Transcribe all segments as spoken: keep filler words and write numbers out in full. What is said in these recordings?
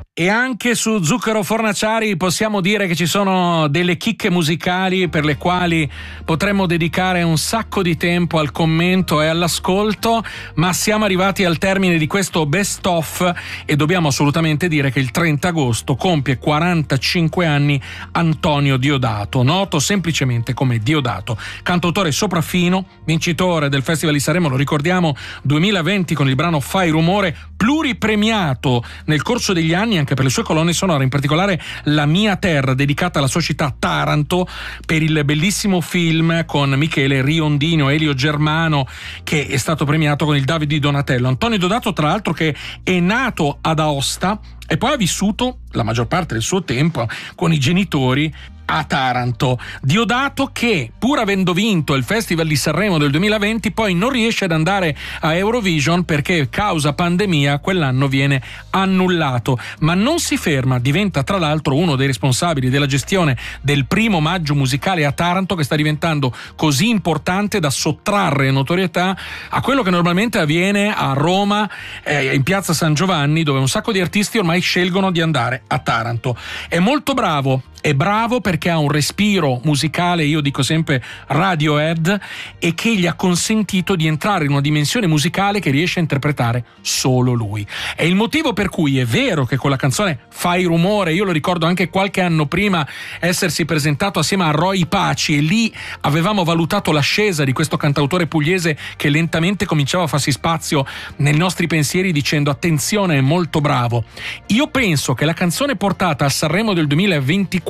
E anche su Zucchero Fornaciari possiamo dire che ci sono delle chicche musicali per le quali potremmo dedicare un sacco di tempo al commento e all'ascolto, ma siamo arrivati al termine di questo best of e dobbiamo assolutamente dire che il trenta agosto compie quarantacinque anni Antonio Diodato, noto semplicemente come Diodato, cantautore sopraffino, vincitore del Festival di Sanremo, lo ricordiamo, duemilaventi con il brano Fai Rumore, pluripremiato nel corso degli anni anche per le sue colonne sonore, in particolare La mia terra, dedicata alla sua città Taranto, per il bellissimo film con Michele Riondino e Elio Germano, che è stato premiato con il David di Donatello. Antonio Diodato, tra l'altro, che è nato ad Aosta e poi ha vissuto la maggior parte del suo tempo con i genitori a Taranto. Diodato che, pur avendo vinto il Festival di Sanremo del duemilaventi, poi non riesce ad andare a Eurovision perché, causa pandemia, quell'anno viene annullato. Ma non si ferma, diventa tra l'altro uno dei responsabili della gestione del primo maggio musicale a Taranto, che sta diventando così importante da sottrarre notorietà a quello che normalmente avviene a Roma, eh, in piazza San Giovanni, dove un sacco di artisti ormai scelgono di andare a Taranto. È molto bravo. È bravo perché ha un respiro musicale, io dico sempre Radiohead, e che gli ha consentito di entrare in una dimensione musicale che riesce a interpretare solo lui. È il motivo per cui è vero che con la canzone Fai Rumore, io lo ricordo anche qualche anno prima essersi presentato assieme a Roy Paci, e lì avevamo valutato l'ascesa di questo cantautore pugliese che lentamente cominciava a farsi spazio nei nostri pensieri, dicendo attenzione, è molto bravo. Io penso che la canzone portata a Sanremo del duemilaventiquattro,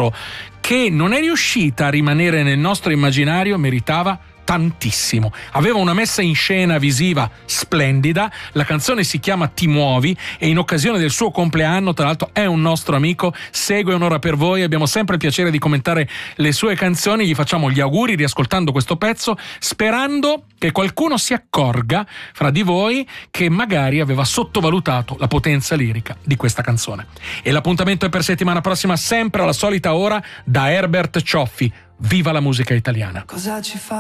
che non è riuscita a rimanere nel nostro immaginario, meritava tantissimo. Aveva una messa in scena visiva splendida, la canzone si chiama Ti muovi e in occasione del suo compleanno, tra l'altro è un nostro amico, segue Un'ora per voi, abbiamo sempre il piacere di commentare le sue canzoni, gli facciamo gli auguri riascoltando questo pezzo, sperando che qualcuno si accorga fra di voi che magari aveva sottovalutato la potenza lirica di questa canzone. E l'appuntamento è per settimana prossima, sempre alla solita ora, da Herbert Cioffi. Viva la musica italiana. Cosa ci fa